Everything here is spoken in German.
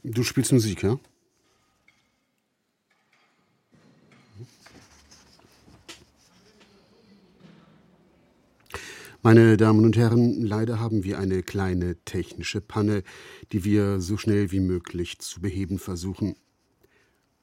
Du spielst Musik, ja? Meine Damen und Herren, leider haben wir eine kleine technische Panne, die wir so schnell wie möglich zu beheben versuchen.